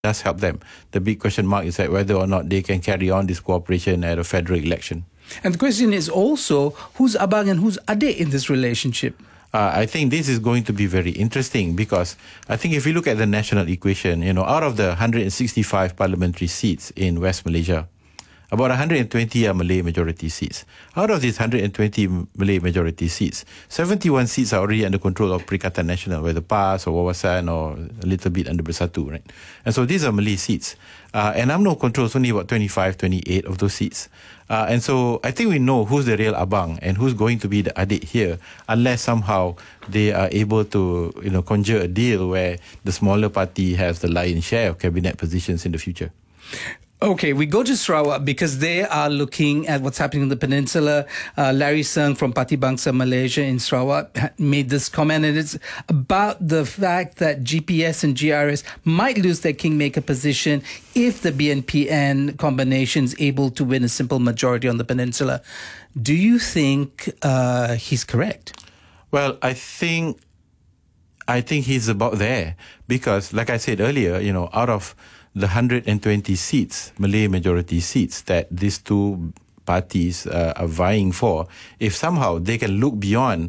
does help them. The big question mark is that whether or not they can carry on this cooperation at a federal election. And the question is also, who's abang and who's ade in this relationship? I think this is going to be very interesting because I think if you look at the national equation, out of the 165 parliamentary seats in West Malaysia, about 120 are Malay majority seats. Out of these 120 Malay majority seats, 71 seats are already under control of Perikatan Nasional, whether PAS or Wawasan or a little bit under Bersatu, right? And so these are Malay seats. And UMNO controls only about 25, 28 of those seats. And so I think we know who's the real abang and who's going to be the adik here, unless somehow they are able to, conjure a deal where the smaller party has the lion's share of cabinet positions in the future. Okay, we go to Sarawak because they are looking at what's happening in the peninsula. Larry Sung from Parti Bangsa Malaysia in Sarawak made this comment, and it's about the fact that GPS and GRS might lose their kingmaker position if the BNPN combination is able to win a simple majority on the peninsula. Do you think he's correct? Well, I think he's about there because, like I said earlier, out of the 120 seats, Malay majority seats that these two parties are vying for, if somehow they can look beyond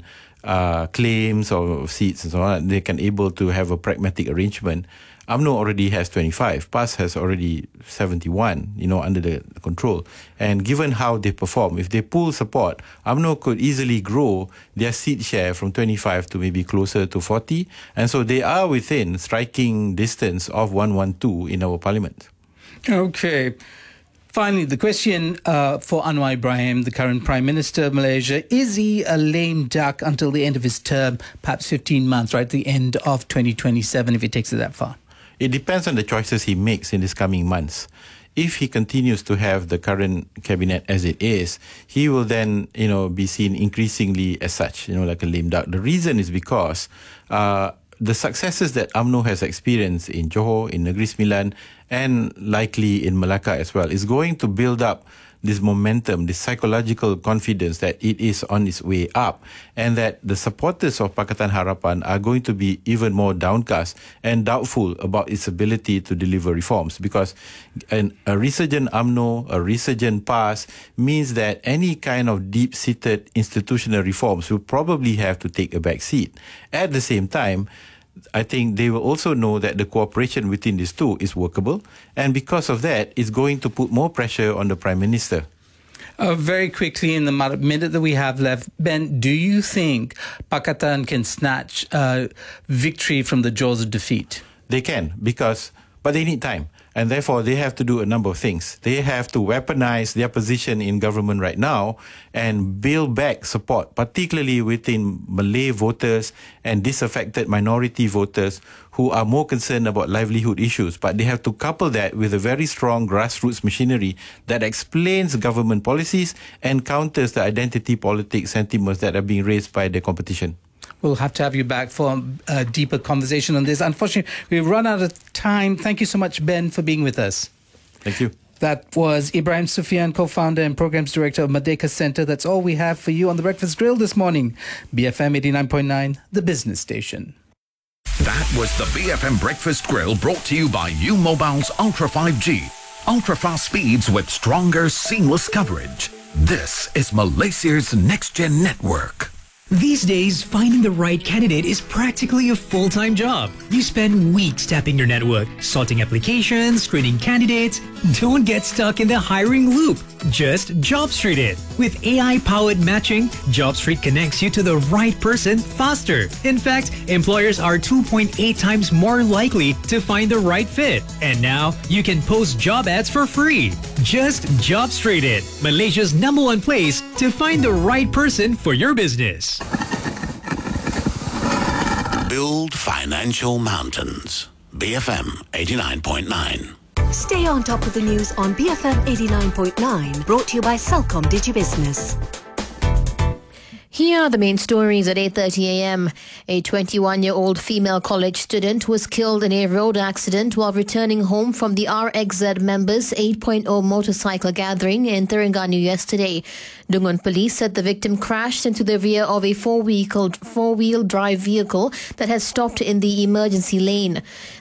claims or seats and so on, they can able to have a pragmatic arrangement. UMNO already has 25. PAS has already 71, under the control. And given how they perform, if they pool support, UMNO could easily grow their seat share from 25 to maybe closer to 40. And so they are within striking distance of 112 in our parliament. Okay. Finally, the question for Anwar Ibrahim, the current Prime Minister of Malaysia, is he a lame duck until the end of his term, perhaps 15 months, right, the end of 2027, if he takes it that far? It depends on the choices he makes in these coming months. If he continues to have the current cabinet as it is, he will then, be seen increasingly as such, like a lame duck. The reason is because the successes that UMNO has experienced in Johor, in Negeri Sembilan, and likely in Melaka as well, is going to build up this momentum, this psychological confidence that it is on its way up, and that the supporters of Pakatan Harapan are going to be even more downcast and doubtful about its ability to deliver reforms, because a resurgent UMNO, a resurgent PAS means that any kind of deep-seated institutional reforms will probably have to take a back seat. At the same time, I think they will also know that the cooperation between these two is workable, and because of that, it's going to put more pressure on the Prime Minister. Very quickly, in the minute that we have left, Ben, do you think Pakatan can snatch victory from the jaws of defeat? They can, but they need time. And therefore, they have to do a number of things. They have to weaponize their position in government right now and build back support, particularly within Malay voters and disaffected minority voters who are more concerned about livelihood issues. But they have to couple that with a very strong grassroots machinery that explains government policies and counters the identity politics sentiments that are being raised by the competition. We'll have to have you back for a deeper conversation on this. Unfortunately, we've run out of time. Thank you so much, Ben, for being with us. Thank you. That was Ibrahim Sufyan, co-founder and programs director of Merdeka Center. That's all we have for you on The Breakfast Grill this morning. BFM 89.9, the business station. That was the BFM Breakfast Grill, brought to you by U-Mobile's Ultra 5G. Ultra-fast speeds with stronger, seamless coverage. This is Malaysia's next-gen network. These days, finding the right candidate is practically a full-time job. You spend weeks tapping your network, sorting applications, screening candidates. Don't get stuck in the hiring loop. Just JobStreet it. With AI-powered matching, JobStreet connects you to the right person faster. In fact, employers are 2.8 times more likely to find the right fit. And now, you can post job ads for free. Just JobStreet it, Malaysia's #1 place to find the right person for your business. Build financial mountains. BFM 89.9. Stay on top of the news on BFM 89.9, brought to you by Celcom DigiBusiness. Here are the main stories at 8:30 a.m. A 21-year-old female college student was killed in a road accident while returning home from the RXZ members 8.0 motorcycle gathering in Terengganu yesterday. Dungun police said the victim crashed into the rear of a four-wheel drive vehicle that had stopped in the emergency lane.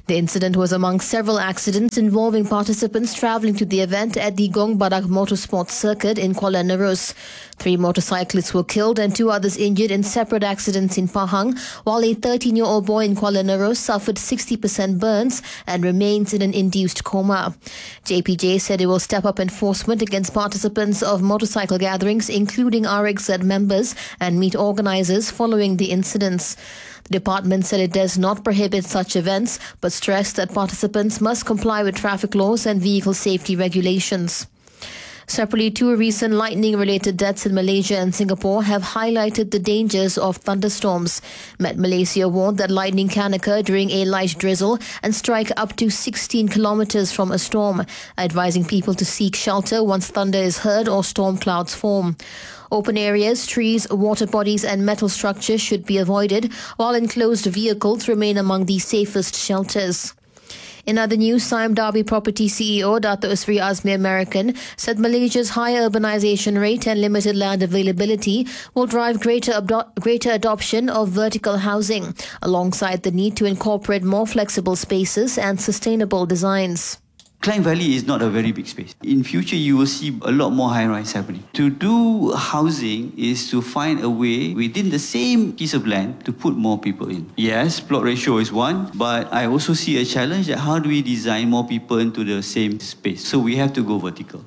The incident was among several accidents involving participants travelling to the event at the Gong Badak Motorsports Circuit in Kuala Nerus. 3 motorcyclists were killed and 2 others injured in separate accidents in Pahang, while a 13-year-old boy in Kuala Nerus suffered 60% burns and remains in an induced coma. JPJ said it will step up enforcement against participants of motorcycle gatherings, including RXZ members and meet organisers following the incidents. The department said it does not prohibit such events, but stressed that participants must comply with traffic laws and vehicle safety regulations. Separately, 2 recent lightning-related deaths in Malaysia and Singapore have highlighted the dangers of thunderstorms. Met Malaysia warned that lightning can occur during a light drizzle and strike up to 16 kilometres from a storm, advising people to seek shelter once thunder is heard or storm clouds form. Open areas, trees, water bodies and metal structures should be avoided, while enclosed vehicles remain among the safest shelters. In other news, Siam Darby Property CEO Dato' Sri Azmi American said Malaysia's high urbanisation rate and limited land availability will drive greater adoption of vertical housing, alongside the need to incorporate more flexible spaces and sustainable designs. Klang Valley is not a very big space. In future, you will see a lot more high-rise happening. To do housing is to find a way within the same piece of land to put more people in. Yes, plot ratio is one, but I also see a challenge that how do we design more people into the same space? So we have to go vertical.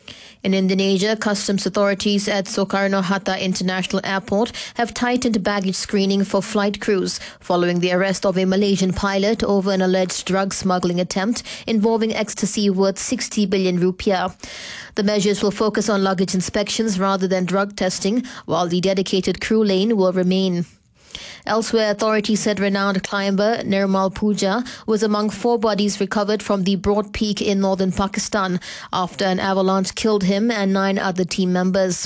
In Indonesia, customs authorities at Soekarno-Hatta International Airport have tightened baggage screening for flight crews following the arrest of a Malaysian pilot over an alleged drug smuggling attempt involving ecstasy worth 60 billion rupiah. The measures will focus on luggage inspections rather than drug testing, while the dedicated crew lane will remain. Elsewhere, authorities said renowned climber Nirmal Pooja was among 4 bodies recovered from the Broad Peak in northern Pakistan after an avalanche killed him and 9 other team members.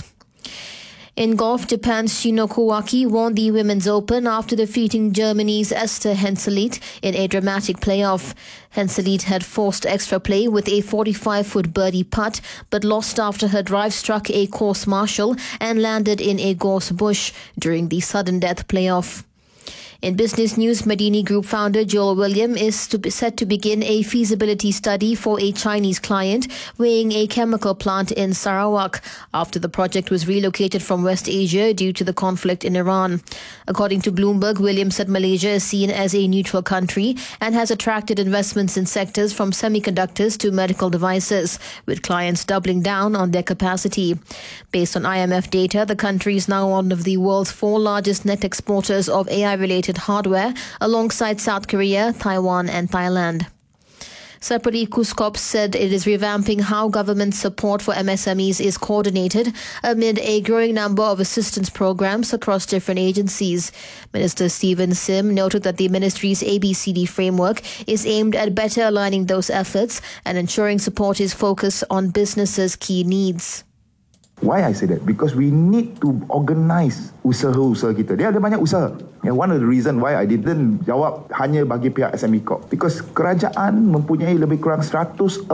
In golf, Japan's Shino Kawaki won the Women's Open after defeating Germany's Esther Henseleit in a dramatic playoff. Henseleit had forced extra play with a 45-foot birdie putt, but lost after her drive struck a course marshal and landed in a gorse bush during the sudden death playoff. In business news, Madini Group founder Joel William is set to begin a feasibility study for a Chinese client weighing a chemical plant in Sarawak after the project was relocated from West Asia due to the conflict in Iran. According to Bloomberg, William said Malaysia is seen as a neutral country and has attracted investments in sectors from semiconductors to medical devices, with clients doubling down on their capacity. Based on IMF data, the country is now one of the world's 4 largest net exporters of AI-related hardware, alongside South Korea, Taiwan and Thailand. Separately, KUSKOP said it is revamping how government support for MSMEs is coordinated amid a growing number of assistance programs across different agencies. Minister Stephen Sim noted that the ministry's ABCD framework is aimed at better aligning those efforts and ensuring support is focused on businesses' key needs. Why I say that? Because we need to organize usaha-usaha kita. Dia ada banyak usaha. And one of the reason why I didn't jawab hanya bagi pihak SME Corp. Because kerajaan mempunyai lebih kurang 140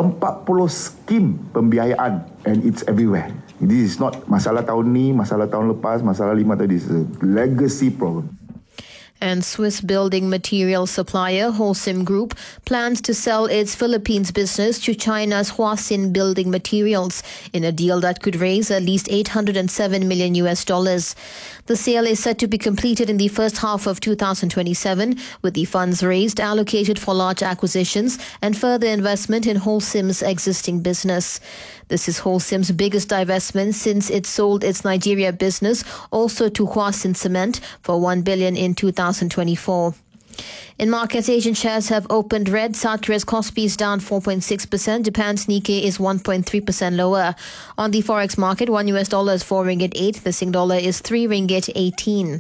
skim pembiayaan. And it's everywhere. This is not masalah tahun ni, masalah tahun lepas, masalah 5 tahun. This is a legacy problem. And Swiss building material supplier Holcim Group plans to sell its Philippines business to China's Huaxin Building Materials in a deal that could raise at least $807 million. The sale is set to be completed in the first half of 2027, with the funds raised allocated for large acquisitions and further investment in Holcim's existing business. This is Holcim's biggest divestment since it sold its Nigeria business also to Huaxin Cement for $1 billion in 2024. In markets, Asian shares have opened red. South Korea's Kospi is down 4.6%. Japan's Nikkei is 1.3% lower. On the forex market, $1 is 4 ringgit 8. The Sing dollar is 3 ringgit 18.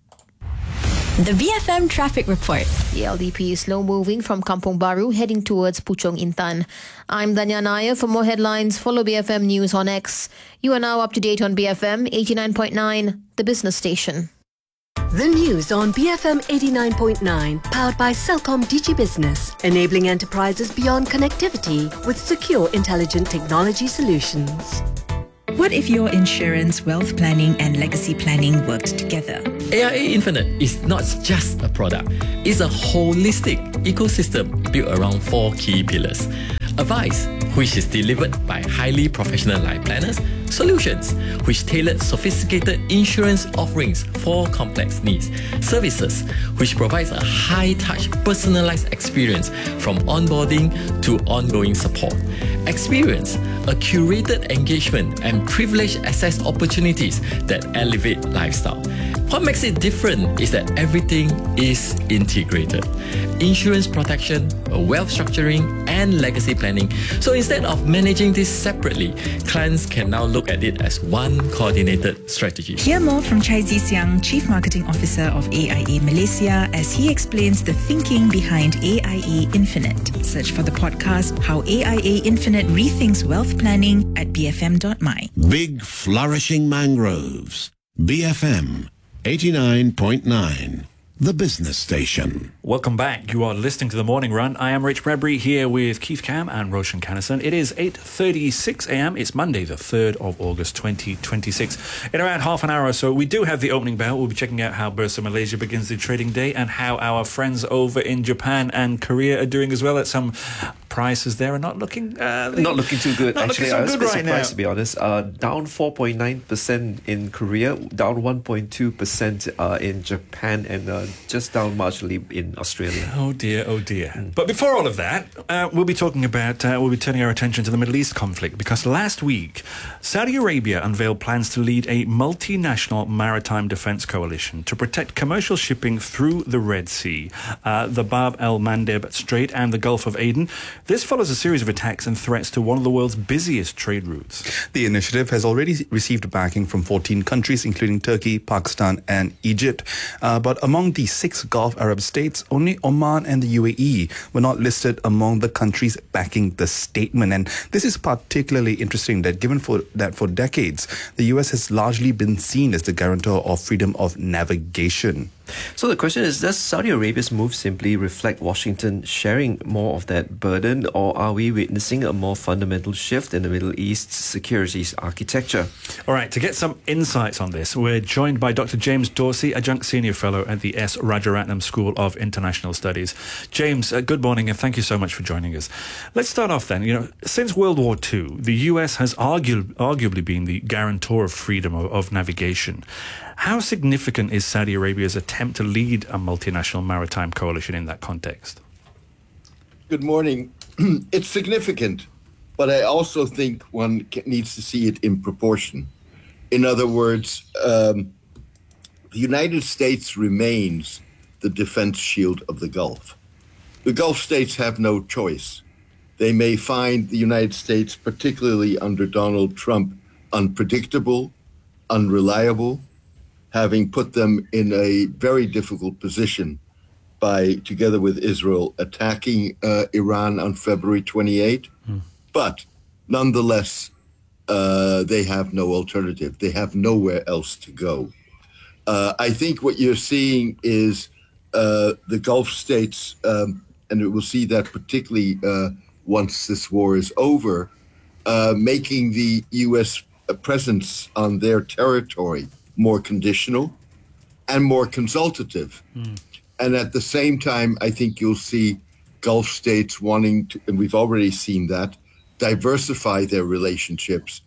The BFM Traffic Report. The LDP is slow moving from Kampong Baru heading towards Puchong Intan. I'm Danya Nair. For more headlines, follow BFM News on X. You are now up to date on BFM 89.9, the business station. The news on BFM 89.9, powered by Celcom DigiBusiness, enabling enterprises beyond connectivity with secure, intelligent technology solutions. What if your insurance, wealth planning, and legacy planning worked together? AIA Infinite is not just a product, it's a holistic ecosystem built around 4 key pillars. Advice, which is delivered by highly professional life planners. Solutions, which tailor sophisticated insurance offerings for complex needs. Services, which provides a high-touch, personalized experience from onboarding to ongoing support. Experience, a curated engagement and privileged access opportunities that elevate lifestyle. What makes it different is that everything is integrated. Insurance protection, wealth structuring, and legacy planning. So instead of managing this separately, clients can now look at it as one coordinated strategy. Hear more from Chai Zisiang, Chief Marketing Officer of AIA Malaysia, as he explains the thinking behind AIA Infinite. Search for the podcast How AIA Infinite Rethinks Wealth Planning at bfm.my. Big flourishing mangroves. BFM 89.9. The business station. Welcome back. You are listening to The Morning Run. I am Rich Bradbury here with Keith Cam and Roshan Kannison. It is 8:36 a.m. It's Monday, the 3rd of August, 2026. In around half an hour or so, we do have the opening bell. We'll be checking out how Bursa Malaysia begins the trading day and how our friends over in Japan and Korea are doing as well. At some prices there are not looking not looking too good. Actually, I was a bit surprised, to be honest. Down 4.9% in Korea, down 1.2% in Japan, and just down marginally in Australia. Oh dear, oh dear. But before all of that, we'll be talking about, we'll be turning our attention to the Middle East conflict, because last week, Saudi Arabia unveiled plans to lead a multinational maritime defense coalition to protect commercial shipping through the Red Sea, the Bab el-Mandeb Strait and the Gulf of Aden. This follows a series of attacks and threats to one of the world's busiest trade routes. The initiative has already received backing from 14 countries, including Turkey, Pakistan and Egypt. But among the 6 Gulf Arab states, only Oman and the UAE were not listed among the countries backing the statement. And this is particularly interesting, that given that for decades, the US has largely been seen as the guarantor of freedom of navigation. So the question is, does Saudi Arabia's move simply reflect Washington sharing more of that burden, or are we witnessing a more fundamental shift in the Middle East's securities architecture? All right, to get some insights on this, we're joined by Dr. James Dorsey, Adjunct Senior Fellow at the S. Rajaratnam School of International Studies. James, good morning and thank you so much for joining us. Let's start off then. You know, since World War II, the US has arguably been the guarantor of freedom of navigation. How significant is Saudi Arabia's attempt to lead a multinational maritime coalition in that context? Good morning. It's significant, but I also think one needs to see it in proportion. In other words, the United States remains the defense shield of the Gulf. The Gulf states have no choice. They may find the United States, particularly under Donald Trump, unpredictable, unreliable, having put them in a very difficult position by, together with Israel, attacking Iran on February 28. But nonetheless, they have no alternative. They have nowhere else to go. I think what you're seeing is the Gulf states, and we'll see that particularly once this war is over, making the U.S. presence on their territory more conditional and more consultative. And at the same time, I think you'll see Gulf states wanting to, and we've already seen that, diversify their relationships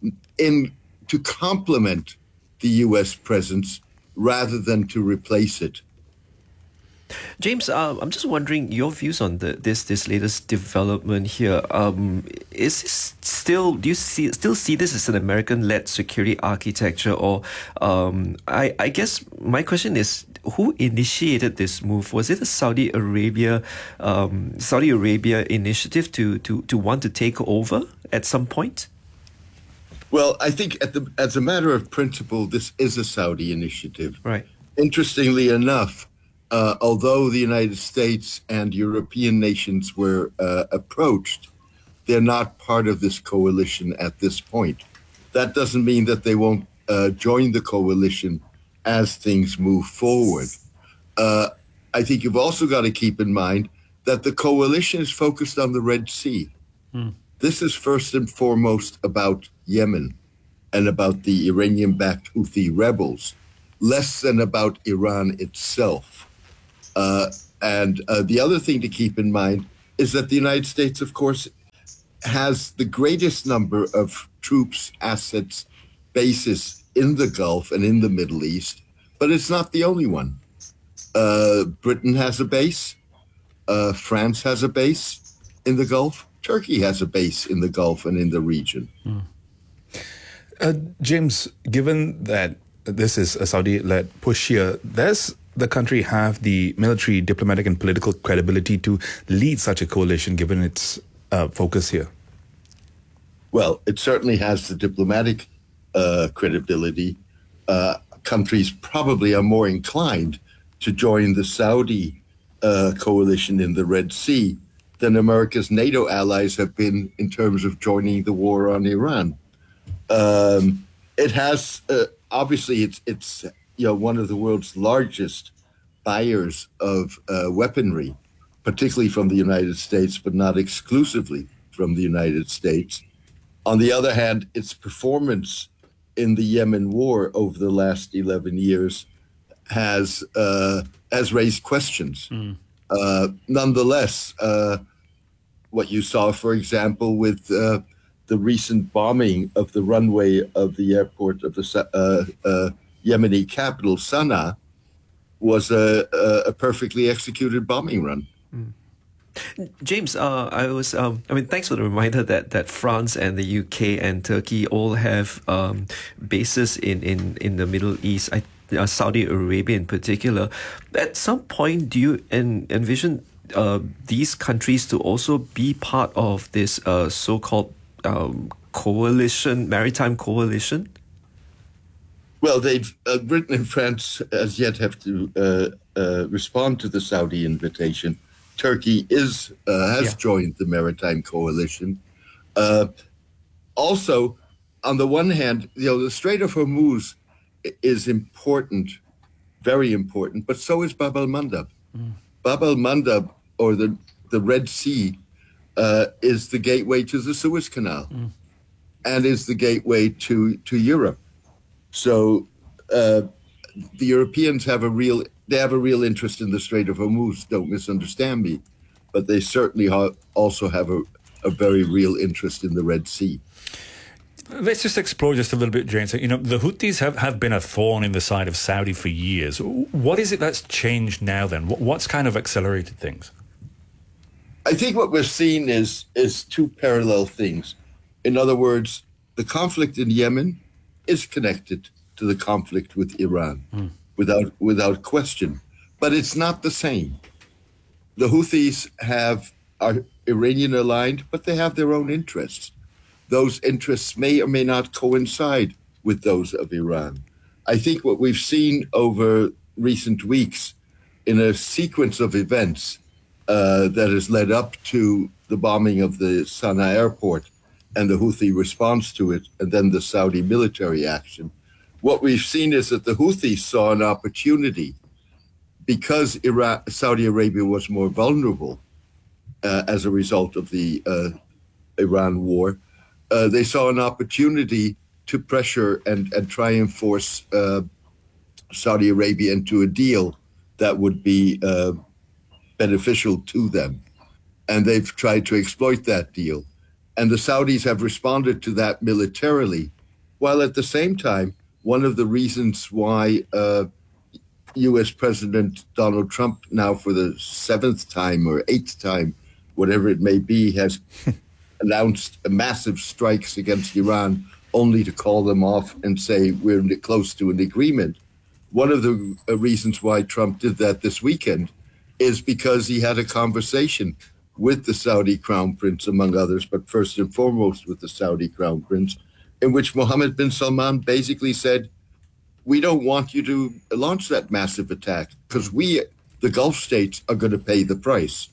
to complement the U.S. presence rather than to replace it. James, I'm just wondering your views on this latest development here. Is this still, do you still see this as an American-led security architecture, or I guess my question is, who initiated this move? Was it a Saudi Arabia initiative to want to take over at some point? Well, I think as a matter of principle, this is a Saudi initiative. Right. Interestingly enough, although the United States and European nations were approached, they're not part of this coalition at this point. That doesn't mean that they won't join the coalition as things move forward. I think you've also got to keep in mind that the coalition is focused on the Red Sea. This is first and foremost about Yemen. and about the Iranian-backed Houthi rebels, less than about Iran itself. And the other thing to keep in mind is that the United States, of course, has the greatest number of troops, assets, bases in the Gulf and in the Middle East, but it's not the only one. Britain has a base. France has a base in the Gulf. Turkey has a base in the Gulf and in the region. James, given that this is a Saudi-led push here, does the country have the military, diplomatic and political credibility to lead such a coalition given its focus here? Well, it certainly has the diplomatic credibility. Countries probably are more inclined to join the Saudi coalition in the Red Sea than America's NATO allies have been in terms of joining the war on Iran. It has obviously it's one of the world's largest buyers of weaponry, particularly from the United States, but not exclusively from the United States. On the other hand, its performance in the Yemen war over the last 11 years has raised questions. Nonetheless, what you saw, for example, with the recent bombing of the runway of the airport of the Yemeni capital, Sana'a, was a perfectly executed bombing run. James, thanks for the reminder that France and the UK and Turkey all have bases in the Middle East, Saudi Arabia in particular. At some point, do you envision these countries to also be part of this so-called coalition, maritime coalition? Well, Britain and France as yet have to respond to the Saudi invitation. Turkey has joined the maritime coalition. Also, on the one hand, the Strait of Hormuz is important, very important, but so is Bab al-Mandab. Bab al-Mandab, or the Red Sea, is the gateway to the Suez Canal and is the gateway to Europe. So the Europeans have a real interest in the Strait of Hormuz, don't misunderstand me, but they certainly also have a very real interest in the Red Sea. Let's just explore just a little bit, James. The Houthis have been a thorn in the side of Saudi for years. What is it that's changed now then? What's kind of accelerated things? I think what we're seeing is two parallel things. In other words, the conflict in Yemen is connected to the conflict with Iran, without question. But it's not the same. The Houthis are Iranian aligned, but they have their own interests. Those interests may or may not coincide with those of Iran. I think what we've seen over recent weeks in a sequence of events that has led up to the bombing of the Sana'a airport and the Houthi response to it, and then the Saudi military action, what we've seen is that the Houthis saw an opportunity because Saudi Arabia was more vulnerable as a result of the Iran war. They saw an opportunity to pressure and try and force Saudi Arabia into a deal that would be beneficial to them. And they've tried to exploit that deal. And the Saudis have responded to that militarily, while at the same time, one of the reasons why U.S. President Donald Trump now for the 7th time or 8th time, whatever it may be, has announced massive strikes against Iran only to call them off and say we're close to an agreement. One of the reasons why Trump did that this weekend is because he had a conversation with the Saudi Crown Prince, among others, but first and foremost with the Saudi Crown Prince, in which Mohammed bin Salman basically said, we don't want you to launch that massive attack because we, the Gulf states, are going to pay the price.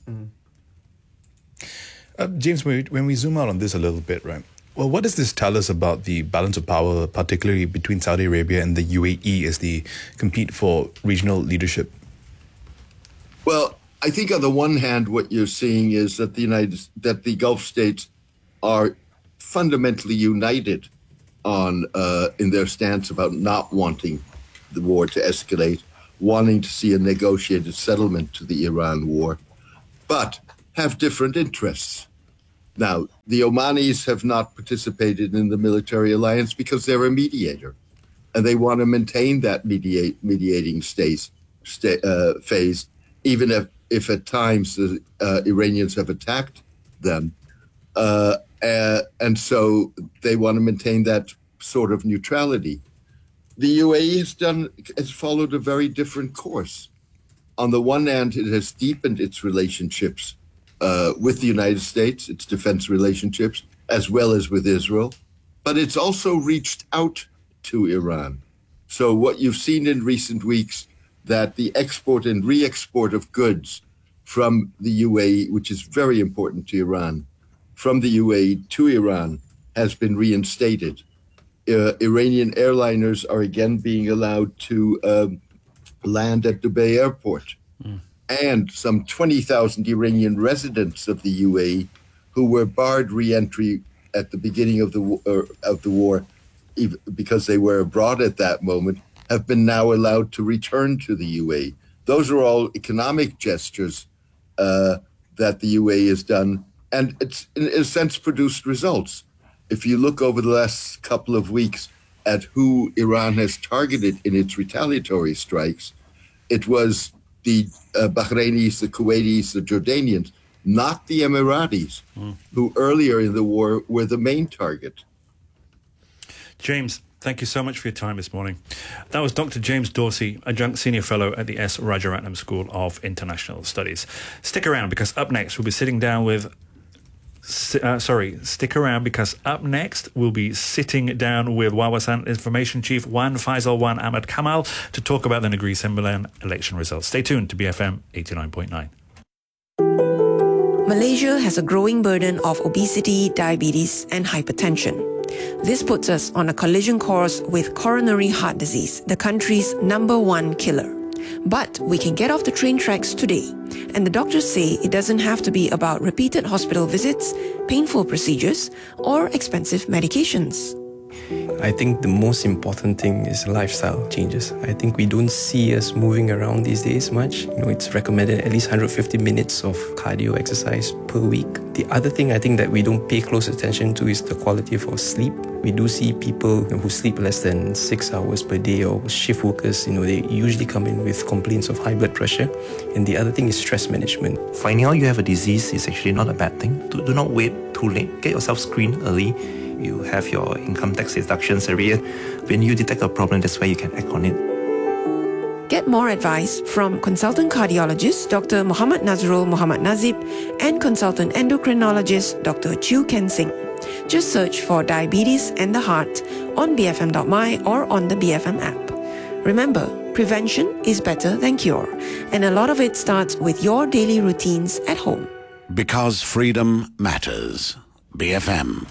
James, when we zoom out on this a little bit, right? Well, what does this tell us about the balance of power, particularly between Saudi Arabia and the UAE as they compete for regional leadership? Well, I think on the one hand, what you're seeing is that the Gulf states are fundamentally united on in their stance about not wanting the war to escalate, wanting to see a negotiated settlement to the Iran war, but have different interests. Now, the Omanis have not participated in the military alliance because they're a mediator, and they want to maintain that mediating phase, even if at times the Iranians have attacked them. And so they want to maintain that sort of neutrality. The UAE has followed a very different course. On the one hand, it has deepened its relationships with the United States, its defense relationships, as well as with Israel, but it's also reached out to Iran. So what you've seen in recent weeks, that the export and re-export of goods from the UAE, which is very important to Iran, from the UAE to Iran, has been reinstated. Iranian airliners are again being allowed to land at Dubai Airport. And some 20,000 Iranian residents of the UAE who were barred re-entry at the beginning of the war because they were abroad at that moment, have been now allowed to return to the UAE. Those are all economic gestures that the UAE has done, and it's in a sense produced results. If you look over the last couple of weeks at who Iran has targeted in its retaliatory strikes, it was the Bahrainis, the Kuwaitis, the Jordanians, not the Emiratis, who earlier in the war were the main target. James, thank you so much for your time this morning. That was Dr. James Dorsey, Adjunct Senior Fellow at the S. Rajaratnam School of International Studies. Stick around, because up next we'll be sitting down with... stick around, because up next we'll be sitting down with Wawasan Information Chief Wan Faisal Wan Ahmad Kamal to talk about the Negeri Sembilan election results. Stay tuned to BFM 89.9. Malaysia has a growing burden of obesity, diabetes, and hypertension. This puts us on a collision course with coronary heart disease, the country's #1 killer. But we can get off the train tracks today, and the doctors say it doesn't have to be about repeated hospital visits, painful procedures, or expensive medications. I think the most important thing is lifestyle changes. I think we don't see us moving around these days much. It's recommended at least 150 minutes of cardio exercise per week. The other thing I think that we don't pay close attention to is the quality of our sleep. We do see people who sleep less than 6 hours per day, or shift workers, they usually come in with complaints of high blood pressure. And the other thing is stress management. Finding out you have a disease is actually not a bad thing. Do not wait too late. Get yourself screened early. You have your income tax deductions every year. When you detect a problem, that's where you can act on it. Get more advice from consultant cardiologist Dr. Muhammad Nazrul Muhammad Nazib and consultant endocrinologist Dr. Chew Ken Singh. Just search for Diabetes and the Heart on bfm.my or on the BFM app. Remember, prevention is better than cure, and a lot of it starts with your daily routines at home. Because freedom matters. BFM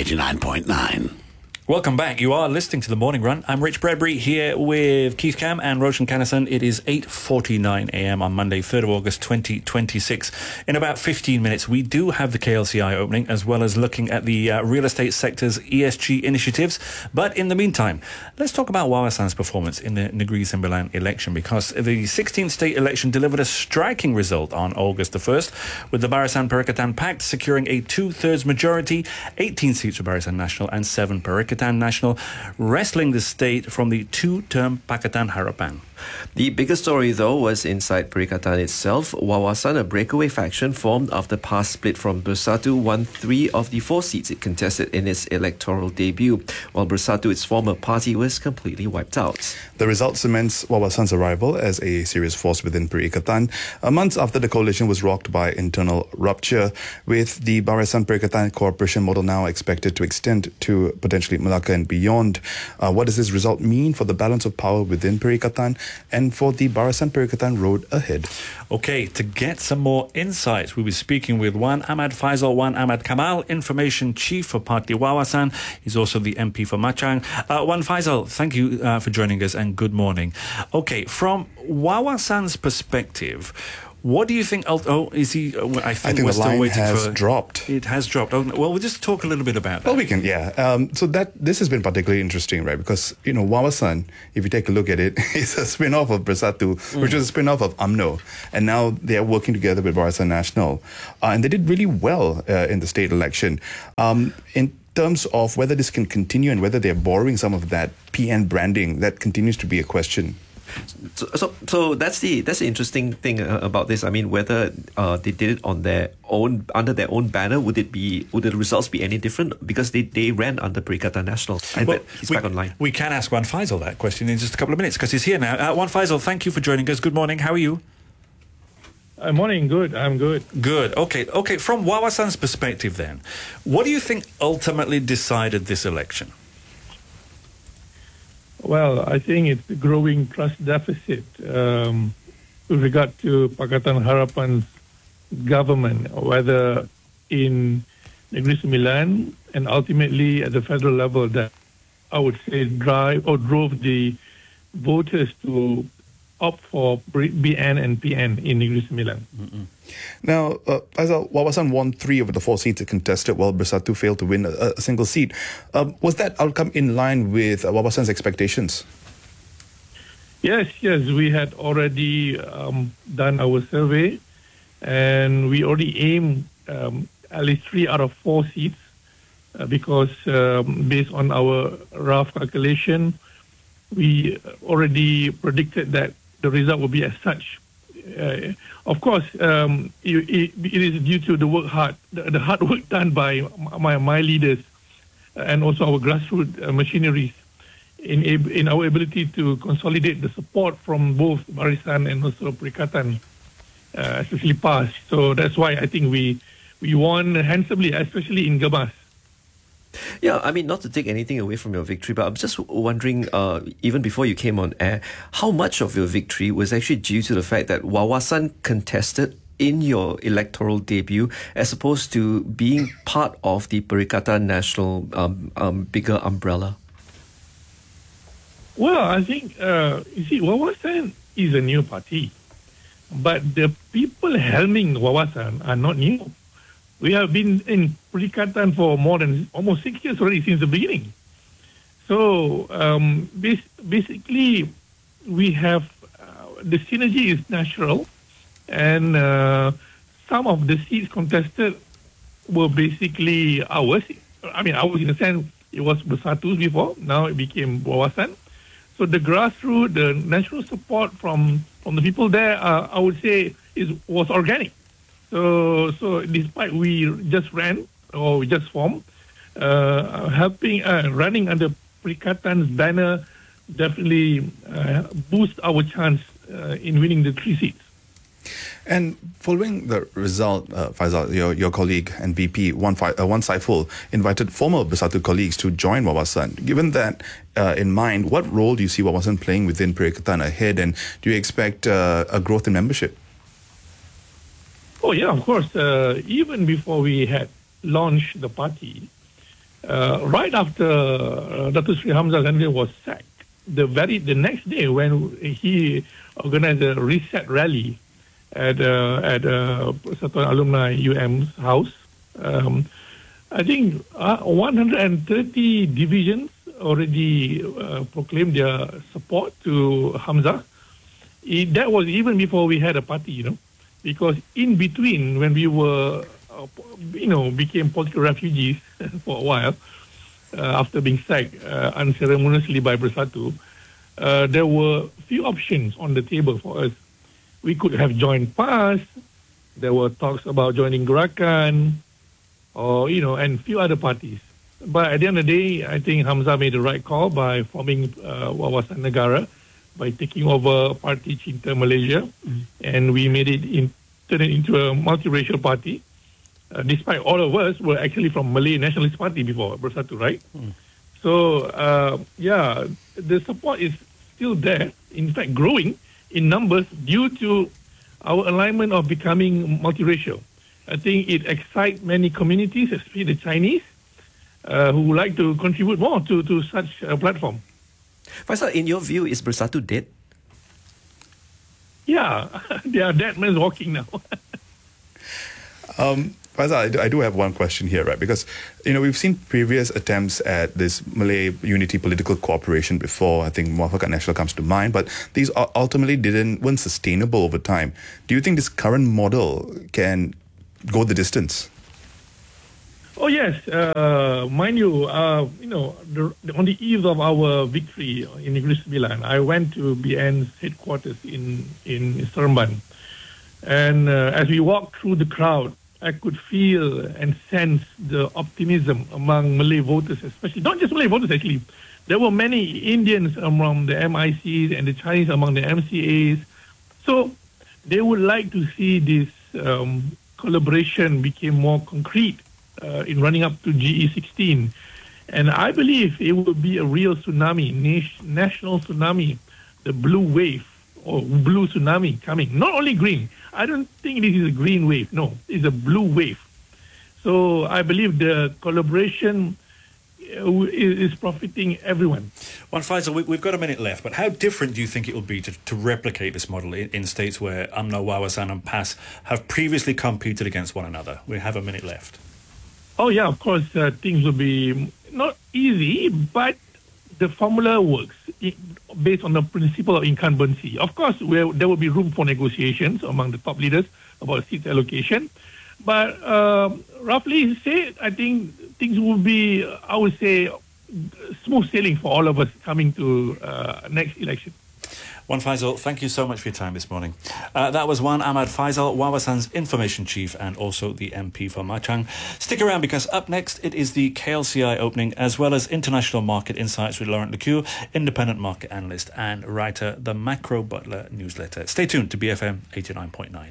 89.9. Welcome back. You are listening to The Morning Run. I'm Rich Bradbury here with Keith Cam and Roshan Kannison. It is 8:49 a.m. on Monday, 3rd of August 2026. In about 15 minutes, we do have the KLCI opening, as well as looking at the real estate sector's ESG initiatives. But in the meantime, let's talk about Wawasan's performance in the Negeri Sembilan election, because the 16th state election delivered a striking result on August the 1st, with the Barisan Perikatan Pact securing a 2/3 majority, 18 seats for Barisan Nasional and 7 Perikatan Nasional, wresting the state from the two-term Pakatan Harapan. The biggest story, though, was inside Perikatan itself. Wawasan, a breakaway faction formed after PAS split from Bersatu, won 3 of the 4 seats it contested in its electoral debut, while Bersatu, its former party, was completely wiped out. The result cements Wawasan's arrival as a serious force within Perikatan, months after the coalition was rocked by internal rupture, with the Barisan Perikatan cooperation model now expected to extend to potentially Melaka and beyond. What does this result mean for the balance of power within Perikatan and for the Barisan Perikatan road ahead? Okay, to get some more insights, we'll be speaking with Wan Ahmad Faisal Wan Ahmad Kamal, Information Chief for Parti Wawasan. He's also the MP for Machang. Wan Faisal, thank you for joining us and good morning. Okay, from Wawasan's perspective, What do you think? Is he? I think the we're still line waiting has for. Dropped. It has dropped. Oh, well, we'll just talk a little bit about that. Well, we can, yeah. So this has been particularly interesting, right? Because Wawasan, if you take a look at it, is a spin-off of Bersatu, which is a spin-off of UMNO, and now they are working together with Barisan Nasional, and they did really well in the state election. In terms of whether this can continue and whether they're borrowing some of that PN branding, that continues to be a question. So that's the interesting thing about this. I mean, whether they did it on their own, under their own banner, would the results be any different? Because they ran under Perikatan Nasional. He's back online. We can ask Wan Faisal that question in just a couple of minutes because he's here now. Wan Faisal, thank you for joining us. Good morning. How are you? Morning. Good. I'm good. Good. Okay. From Wawasan's perspective, then, what do you think ultimately decided this election? Well, I think it's the growing trust deficit with regard to Pakatan Harapan's government, whether in Negeri Sembilan and ultimately at the federal level, that I would say drove the voters to opt for BN and PN in Negeri Sembilan. Now, Wawasan won 3 of the 4 seats it contested, while Bersatu failed to win a single seat. Was that outcome in line with Wawasan's expectations? Yes. We had already done our survey, and we already aimed at least 3 out of 4 seats because based on our rough calculation, we already predicted that the result will be as such. Of course, it is due to the hard work done by my leaders and also our grassroots machineries in our ability to consolidate the support from both Barisan and also Perikatan, especially PAS. So that's why I think we won handsomely, especially in Gebas. Yeah, I mean, not to take anything away from your victory, but I'm just wondering, even before you came on air, how much of your victory was actually due to the fact that Wawasan contested in your electoral debut as opposed to being part of the Perikatan Nasional bigger umbrella? Well, I think, you see, Wawasan is a new party, but the people helming Wawasan are not new. We have been in Perikatan for more than almost 6 years already since the beginning. So basically, we have the synergy is natural, and some of the seats contested were basically ours. I mean, ours in a sense, it was Bersatu's before. Now it became Wawasan. So the grassroots, the natural support from the people there, I would say, was organic. So despite we just ran or we just formed, running under Perikatan's banner definitely boost our chance in winning the 3 seats. And following the result, Faisal, your colleague and VP, Wan Saiful, invited former Bersatu colleagues to join Wawasan. Given that in mind, what role do you see Wawasan playing within Perikatan ahead, and do you expect a growth in membership? Oh, yeah, of course. Even before we had launched the party, right after Datuk Sri Hamzah Zainudin was sacked, the next day when he organized a reset rally at Persatuan Alumni UM's house, I think 130 divisions already proclaimed their support to Hamzah. That was even before we had a party, because in between, when we were, became political refugees for a while, after being sacked unceremoniously by Bersatu, there were few options on the table for us. We could have joined PAS. There were talks about joining Gerakan, and few other parties. But at the end of the day, I think Hamzah made the right call by forming Wawasan Negara, by taking over Parti Cinta Malaysia, and we made it turn it into a multiracial party. Despite all of us were actually from Malay Nationalist Party before Bersatu, right? So the support is still there. In fact, growing in numbers due to our alignment of becoming multiracial. I think it excites many communities, especially the Chinese, who would like to contribute more to such a platform. Faisal, in your view, is Bersatu dead? Yeah, they are dead men walking now. Faisal, I do have one question here, right? Because, we've seen previous attempts at this Malay unity political cooperation before. I think Muafakat Nasional comes to mind, but these ultimately weren't sustainable over time. Do you think this current model can go the distance? Oh yes, mind you, on the eve of our victory in Negeri Sembilan, I went to BN's headquarters in Seremban, and as we walked through the crowd, I could feel and sense the optimism among Malay voters, especially not just Malay voters. Actually, there were many Indians among the MICs and the Chinese among the MCAs, so they would like to see this collaboration become more concrete. In running up to GE16. And I believe it will be a real tsunami, national tsunami, the blue wave or blue tsunami coming. Not only green. I don't think this is a green wave. No, it's a blue wave. So I believe the collaboration is profiting everyone. Well, Faisal, we've got a minute left, but how different do you think it will be to replicate this model in states where UMNO, Wawasan and PAS have previously competed against one another? We have a minute left. Oh, yeah, of course, things will be not easy, but the formula works based on the principle of incumbency. Of course, there will be room for negotiations among the top leaders about seat allocation. But roughly said, I think things will be, I would say, smooth sailing for all of us coming to next election. Wan Faisal, thank you so much for your time this morning. That was Wan Ahmad Faisal, Wawasan's Information Chief and also the MP for Machang. Stick around because up next it is the KLCI opening as well as International Market Insights with Laurent Lequeux, independent market analyst and writer, the Macro Butler newsletter. Stay tuned to BFM 89.9.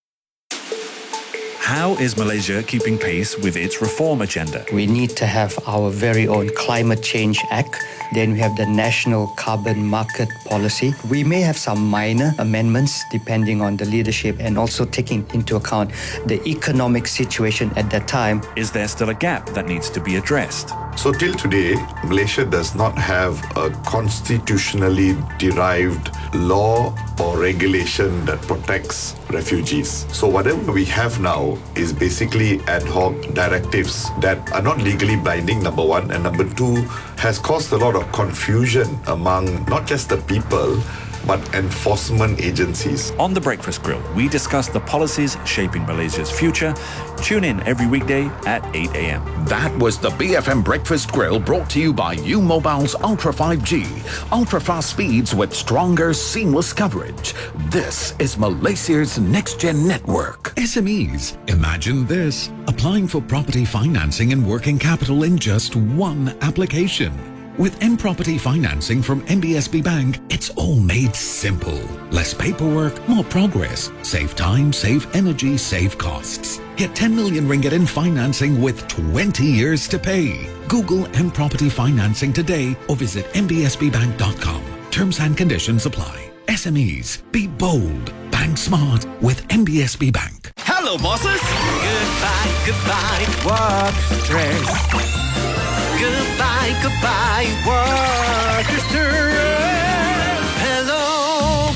How is Malaysia keeping pace with its reform agenda? We need to have our very own Climate Change Act. Then we have the National Carbon Market Policy. We may have some minor amendments depending on the leadership and also taking into account the economic situation at that time. Is there still a gap that needs to be addressed? So till today, Malaysia does not have a constitutionally derived law or regulation that protects refugees. So whatever we have now is basically ad hoc directives that are not legally binding, number one, and number two, has caused a lot of confusion among not just the people, but enforcement agencies. On The Breakfast Grill, we discuss the policies shaping Malaysia's future. Tune in every weekday at 8 a.m. That was the BFM Breakfast Grill brought to you by U-Mobile's Ultra 5G. Ultra-fast speeds with stronger, seamless coverage. This is Malaysia's next-gen network. SMEs. Imagine this. Applying for property financing and working capital in just one application. With M-Property financing from MBSB Bank, it's all made simple. Less paperwork, more progress. Save time, save energy, save costs. Get 10 million ringgit in financing with 20 years to pay. Google M-Property financing today or visit mbsbbank.com. Terms and conditions apply. SMEs, be bold. Bank smart with MBSB Bank. Hello, bosses. Goodbye, work stress. Goodbye, work stress. Hello,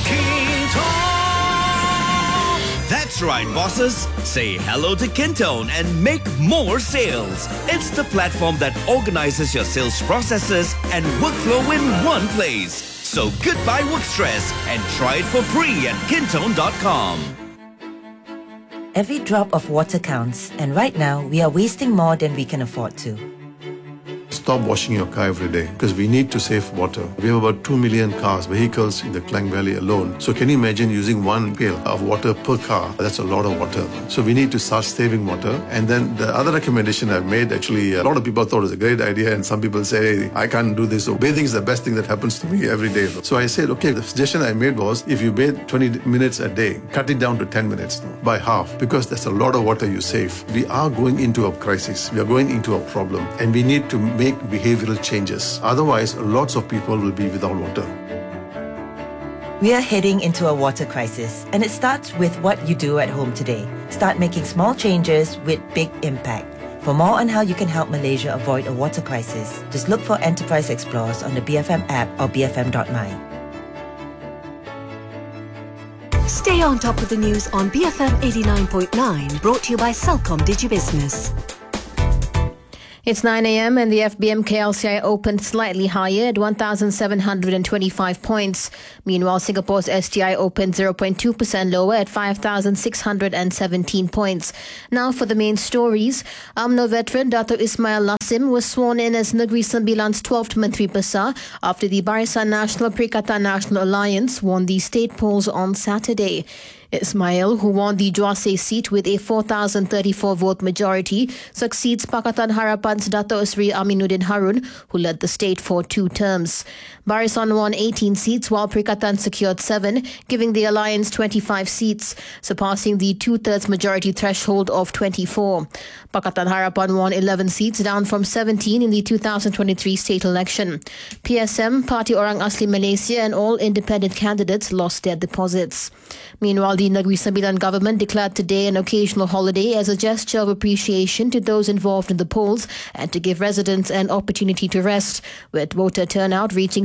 Kintone. That's right, bosses. Say hello to Kintone and make more sales. It's the platform that organizes your sales processes and workflow in one place. So goodbye work stress and try it for free at Kintone.com. Every drop of water counts, and right now we are wasting more than we can afford to. Stop washing your car every day because we need to save water. We have about 2 million vehicles in the Klang Valley alone. So can you imagine using 1 pail of water per car? That's a lot of water. So we need to start saving water. And then the other recommendation I've made, actually, a lot of people thought it was a great idea and some people say, hey, I can't do this. So bathing is the best thing that happens to me every day. So I said, okay, the suggestion I made was if you bathe 20 minutes a day, cut it down to 10 minutes by half because that's a lot of water you save. We are going into a crisis. We are going into a problem and we need to make behavioral changes. Otherwise, lots of people will be without water. We are heading into a water crisis, and it starts with what you do at home today. Start making small changes with big impact. For more on how you can help Malaysia avoid a water crisis, just look for Enterprise Explorers on the BFM app or bfm.my. Stay on top of the news on BFM 89.9, brought to you by Celcom DigiBusiness. It's 9 a.m. and the FBM KLCI opened slightly higher at 1,725 points. Meanwhile, Singapore's STI opened 0.2% lower at 5,617 points. Now for the main stories. UMNO veteran Dato' Ismail Lassim was sworn in as Negeri Sembilan's 12th Menteri Besar after the Barisan Nasional Perikatan Nasional Alliance won the state polls on Saturday. Ismail, who won the Juase seat with a 4,034 vote majority, succeeds Pakatan Harapan's Dato' Sri Aminuddin Harun, who led the state for 2 terms. Barisan won 18 seats while Perikatan secured 7, giving the alliance 25 seats, surpassing the 2/3 majority threshold of 24. Pakatan Harapan won 11 seats, down from 17 in the 2023 state election. PSM, Parti Orang Asli Malaysia, and all independent candidates lost their deposits. Meanwhile, the Negeri Sembilan government declared today an occasional holiday as a gesture of appreciation to those involved in the polls and to give residents an opportunity to rest, with voter turnout reaching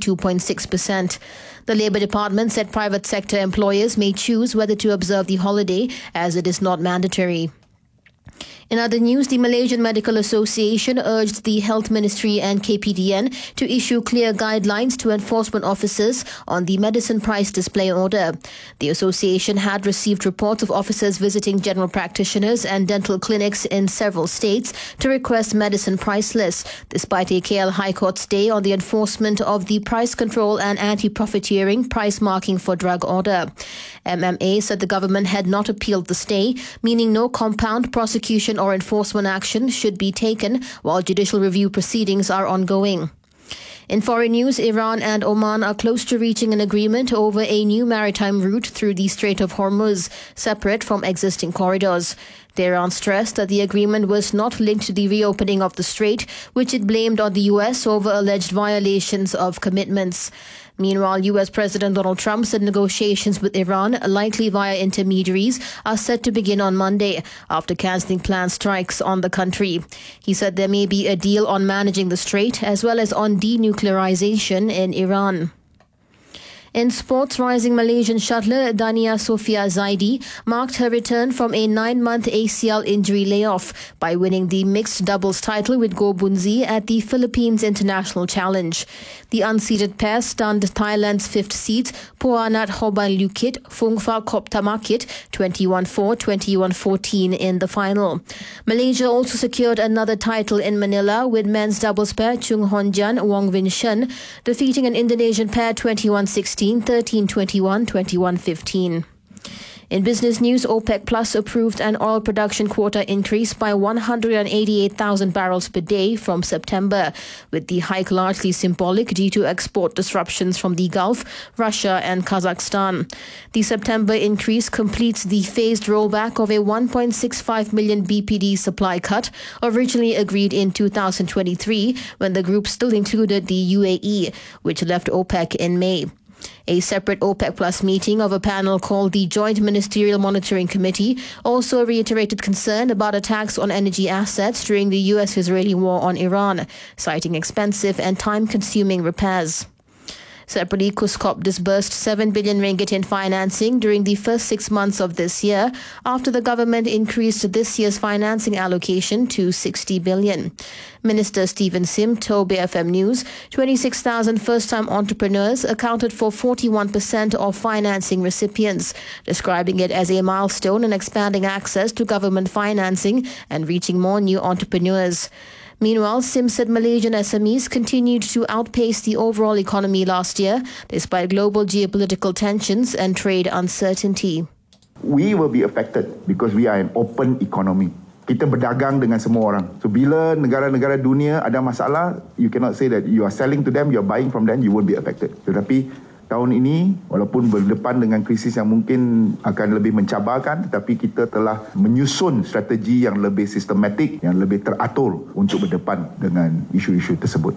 72.6%. The Labour Department said private sector employers may choose whether to observe the holiday, as it is not mandatory. In other news, the Malaysian Medical Association urged the Health Ministry and KPDN to issue clear guidelines to enforcement officers on the medicine price display order. The association had received reports of officers visiting general practitioners and dental clinics in several states to request medicine price lists, despite a KL High Court stay on the enforcement of the price control and anti-profiteering price marking for drug order. MMA said the government had not appealed the stay, meaning no compound prosecution or enforcement action should be taken while judicial review proceedings are ongoing. In foreign news, Iran and Oman are close to reaching an agreement over a new maritime route through the Strait of Hormuz, separate from existing corridors. Tehran stressed that the agreement was not linked to the reopening of the strait, which it blamed on the US over alleged violations of commitments. Meanwhile, US President Donald Trump said negotiations with Iran, likely via intermediaries, are set to begin on Monday after cancelling planned strikes on the country. He said there may be a deal on managing the strait as well as on denuclearization in Iran. In sports, rising Malaysian shuttler Dania Sofia Zaidi marked her return from a 9-month ACL injury layoff by winning the mixed doubles title with Goh Boon Zee at the Philippines International Challenge. The unseeded pair stunned Thailand's 5th seed Puanat Hoban Lukit Phongpha Koptamakit 21-4, 21-14 in the final. Malaysia also secured another title in Manila with men's doubles pair Chung Honjan Wong Win Shen defeating an Indonesian pair 21-16, 13-21, 21-15. In business news, OPEC Plus approved an oil production quota increase by 188,000 barrels per day from September, with the hike largely symbolic due to export disruptions from the Gulf, Russia and Kazakhstan. The September increase completes the phased rollback of a 1.65 million BPD supply cut, originally agreed in 2023 when the group still included the UAE, which left OPEC in May. A separate OPEC Plus meeting of a panel called the Joint Ministerial Monitoring Committee also reiterated concern about attacks on energy assets during the US-Israeli war on Iran, citing expensive and time-consuming repairs. Separately, KUSKOP disbursed 7 billion ringgit in financing during the first 6 months of this year after the government increased this year's financing allocation to 60 billion. Minister Stephen Sim told BFM News 26,000 first-time entrepreneurs accounted for 41% of financing recipients, describing it as a milestone in expanding access to government financing and reaching more new entrepreneurs. Meanwhile, Sim said Malaysian SMEs continued to outpace the overall economy last year, despite global geopolitical tensions and trade uncertainty. We will be affected because we are an open economy. Kita berdagang dengan semua orang. So bila negara-negara dunia ada masalah, you cannot say that you are selling to them, you are buying from them, you won't be affected. Tetapi tahun ini, walaupun berdepan dengan krisis yang mungkin akan lebih mencabarkan, tetapi kita telah menyusun strategi yang lebih sistematik, yang lebih teratur untuk berdepan dengan isu-isu tersebut.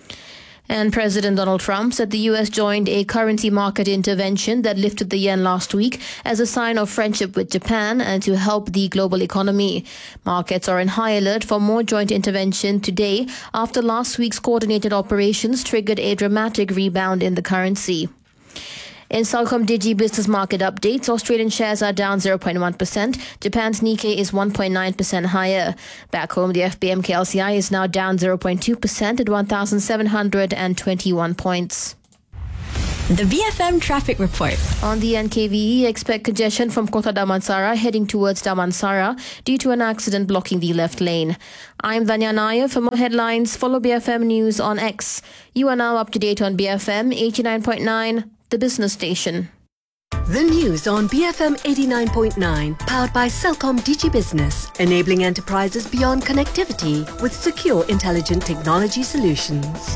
And President Donald Trump said the US joined a currency market intervention that lifted the yen last week as a sign of friendship with Japan and to help the global economy. Markets are in high alert for more joint intervention today after last week's coordinated operations triggered a dramatic rebound in the currency. In Celcom Digi business market updates, Australian shares are down 0.1%. Japan's Nikkei is 1.9% higher. Back home, the FBM KLCI is now down 0.2% at 1,721 points. The BFM Traffic Report. On the NKVE, expect congestion from Kota Damansara heading towards Damansara due to an accident blocking the left lane. I'm Dhanya Nair. For more headlines, follow BFM News on X. You are now up to date on BFM 89.9, the business station. The news on BFM 89.9, powered by Celcom Digi Business, enabling enterprises beyond connectivity with secure, intelligent technology solutions.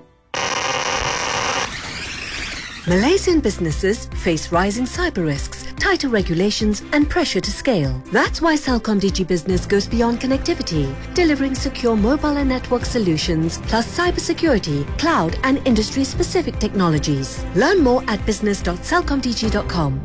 Malaysian businesses face rising cyber risks, tighter regulations and pressure to scale. That's why Celcom Digi Business goes beyond connectivity, delivering secure mobile and network solutions, plus cybersecurity, cloud and industry-specific technologies. Learn more at business.celcomdigi.com.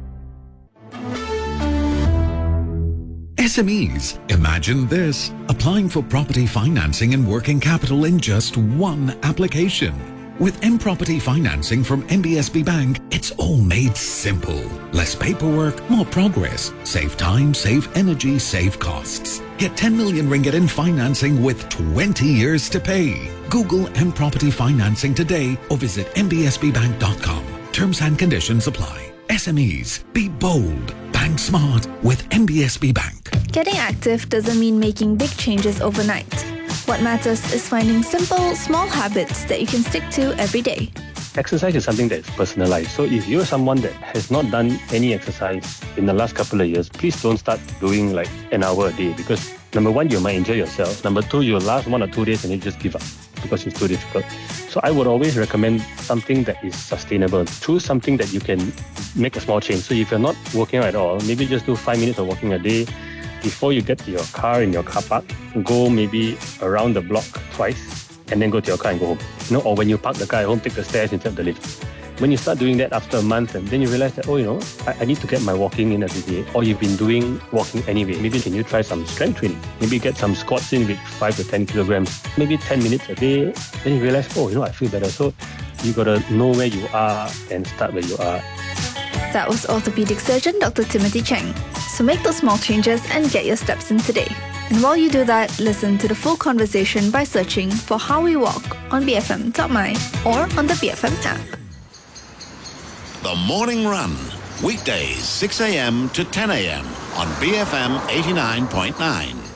SMEs. Imagine this. Applying for property financing and working capital in just one application. With M-Property financing from MBSB Bank, it's all made simple. Less paperwork, more progress. Save time, save energy, save costs. Get 10 million ringgit in financing with 20 years to pay. Google M-Property financing today or visit mbsbbank.com. Terms and conditions apply. SMEs, be bold. Bank smart with MBSB Bank. Getting active doesn't mean making big changes overnight. What matters is finding simple, small habits that you can stick to every day. Exercise is something that's personalized. So if you're someone that has not done any exercise in the last couple of years, please don't start doing like an hour a day, because number one, you might injure yourself. Number two, you'll last 1 or 2 days and you just give up because it's too difficult. So I would always recommend something that is sustainable. Choose something that you can make a small change. So if you're not working out at all, maybe just do 5 minutes of walking a day. Before you get to your car in your car park, go maybe around the block twice and then go to your car and go home. Or when you park the car at home, take the stairs instead of the lift. When you start doing that after a month, and then you realize that, I need to get my walking in every day. Or you've been doing walking anyway. Maybe can you try some strength training? Maybe get some squats in with 5 to 10 kilograms. Maybe 10 minutes a day. Then you realize, I feel better. So you got to know where you are and start where you are. That was orthopedic surgeon Dr. Timothy Cheng. So make those small changes and get your steps in today. And while you do that, listen to the full conversation by searching for How We Walk on BFM Top Mind or on the BFM app. The Morning Run, weekdays 6 a.m. to 10 a.m. on BFM 89.9.